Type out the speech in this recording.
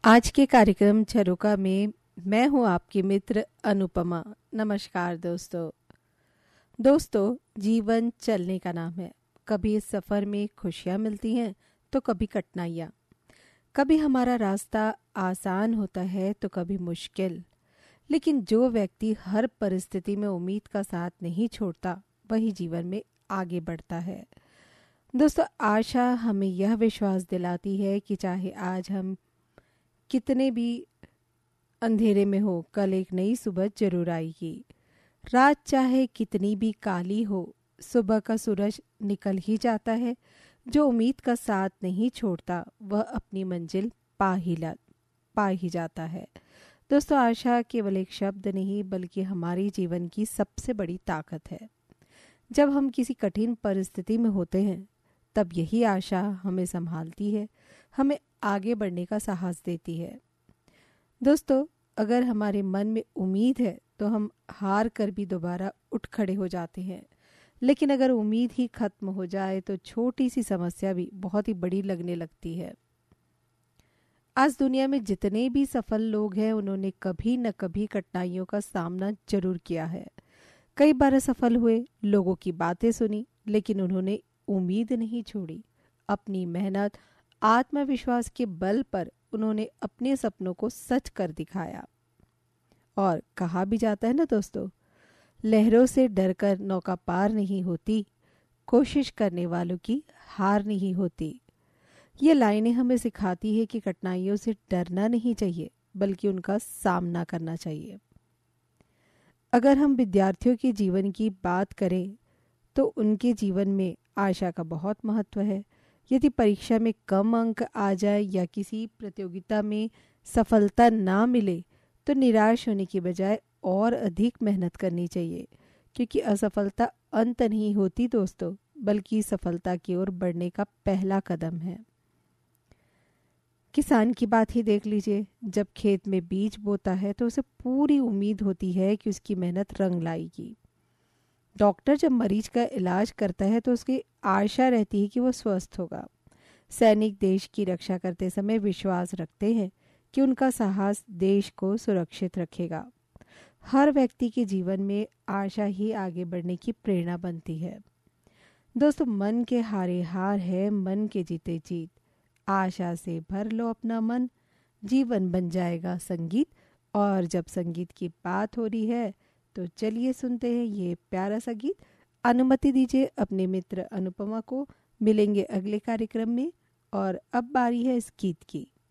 आज के कार्यक्रम झरोका में मैं हूं आपकी मित्र अनुपमा। नमस्कार दोस्तों, जीवन चलने का नाम है। कभी इस सफ़र में खुशियां मिलती हैं तो कभी कठिनाइयां। कभी हमारा रास्ता आसान होता है तो कभी मुश्किल। लेकिन जो व्यक्ति हर परिस्थिति में उम्मीद का साथ नहीं छोड़ता वही जीवन में आगे बढ़ता है। दोस्तों, आशा हमें यह विश्वास दिलाती है कि चाहे आज हम कितने भी अंधेरे में हो, कल एक नई सुबह जरूर आएगी। रात चाहे कितनी भी काली हो, सुबह का सूरज निकल ही जाता है। जो उम्मीद का साथ नहीं छोड़ता वह अपनी मंजिल पा ही जाता है। दोस्तों, आशा केवल एक शब्द नहीं बल्कि हमारी जीवन की सबसे बड़ी ताकत है। जब हम किसी कठिन परिस्थिति में होते हैं तब यही आशा हमें संभालती है, हमें आगे बढ़ने का साहस देती है। दोस्तों, अगर हमारे मन में उम्मीद है तो हम हार कर भी दोबारा उठ खड़े हो जाते हैं। लेकिन अगर उम्मीद ही खत्म हो जाए तो छोटी सी समस्या भी बहुत ही बड़ी लगने लगती है। आज दुनिया में जितने भी सफल लोग हैं उन्होंने कभी न कभी कठिनाइयों का सामना जरूर किया है। कई बार असफल हुए, लोगों की बातें सुनी, लेकिन उन्होंने उम्मीद नहीं छोड़ी। अपनी मेहनत, आत्मविश्वास के बल पर उन्होंने अपने सपनों को सच कर दिखाया। और कहा भी जाता है ना दोस्तों, लहरों से डरकर नौका पार नहीं होती, कोशिश करने वालों की हार नहीं होती। ये लाइनें हमें सिखाती है कि कठिनाइयों से डरना नहीं चाहिए बल्कि उनका सामना करना चाहिए। अगर हम विद्यार्थियों के जीवन की बात करें तो उनके जीवन में आशा का बहुत महत्व है। यदि परीक्षा में कम अंक आ जाए या किसी प्रतियोगिता में सफलता ना मिले तो निराश होने की बजाय और अधिक मेहनत करनी चाहिए, क्योंकि असफलता अंत नहीं होती दोस्तों, बल्कि सफलता की ओर बढ़ने का पहला कदम है। किसान की बात ही देख लीजिए। जब खेत में बीज बोता है तो उसे पूरी उम्मीद होती है कि उसकी मेहनत रंग लाएगी। डॉक्टर जब मरीज का इलाज करता है तो उसकी आशा रहती है कि वो स्वस्थ होगा। सैनिक देश की रक्षा करते समय विश्वास रखते हैं कि उनका साहस देश को सुरक्षित रखेगा। हर व्यक्ति के जीवन में आशा ही आगे बढ़ने की प्रेरणा बनती है। दोस्तों, मन के हारे हार है, मन के जीते जीत। आशा से भर लो अपना मन, जीवन बन जाएगा संगीत। और जब संगीत की बात हो रही है तो चलिए सुनते हैं ये प्यारा सा गीत। अनुमति दीजिए अपने मित्र अनुपमा को। मिलेंगे अगले कार्यक्रम में और अब बारी है इस गीत की।